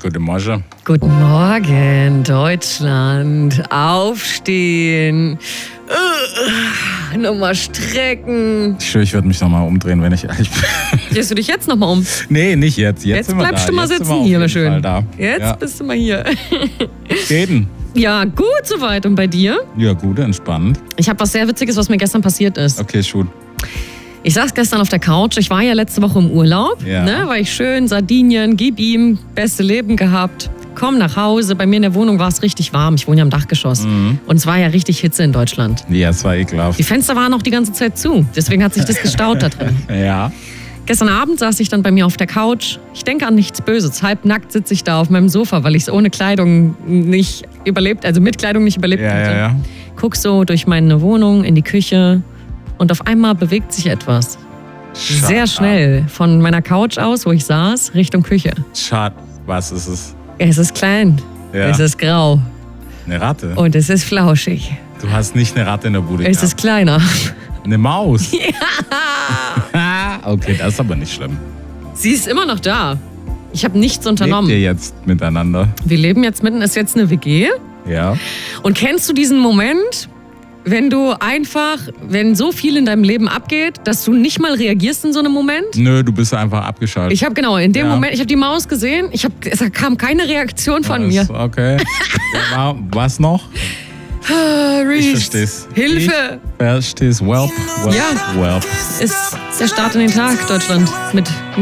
Guten Morgen. Guten Morgen, Deutschland. Aufstehen. Nochmal strecken. Ich schwöre, ich würde mich nochmal umdrehen, wenn ich ehrlich bin. Drehst du dich jetzt nochmal um? Nee, nicht jetzt. Jetzt bleibst du mal sitzen hier, schön. Jetzt bist du mal hier. Reden. Ja, gut soweit. Und bei dir? Ja, gut, entspannt. Ich habe was sehr Witziges, was mir gestern passiert ist. Okay, schon. Ich saß gestern auf der Couch. Ich war ja letzte Woche im Urlaub. Ja. Ne, war ich schön, Sardinien, gib ihm, beste Leben gehabt. Komm nach Hause. Bei mir in der Wohnung war es richtig warm. Ich wohne ja im Dachgeschoss. Und es war ja richtig Hitze in Deutschland. Ja, es war ekelhaft. Die Fenster waren auch die ganze Zeit zu. Deswegen hat sich das gestaut da drin. Ja. Gestern Abend saß ich dann bei mir auf der Couch. Ich denke an nichts Böses. Halbnackt sitze ich da auf meinem Sofa, weil ich es ohne Kleidung nicht überlebt, also mit Kleidung nicht überlebt hätte. Ja. Guck so durch meine Wohnung in die Küche und auf einmal bewegt sich etwas. Sehr schnell von meiner Couch aus, wo ich saß, Richtung Küche. Schade. Was ist es? Es ist klein, Ja. es ist grau Eine Ratte? und es ist flauschig. Du hast nicht eine Ratte in der Bude Es ist kleiner. Eine Maus? Ja. Okay, das ist aber nicht schlimm. Sie ist immer noch da. Ich habe nichts unternommen. Lebt ihr jetzt miteinander? Wir leben jetzt mitten, ist jetzt eine WG. Ja. Und kennst du diesen Moment, wenn wenn so viel in deinem Leben abgeht, dass du nicht mal reagierst in so einem Moment? Nö, du bist einfach abgeschaltet. Ich habe in dem Ja. Moment, ich habe die Maus gesehen, es kam keine Reaktion von mir. Okay. Ja, was noch? Ich versteh's. Hilfe! Ich versteh's. Welp. Ja. Welp. Ist der Start in den Tag, Deutschland, mit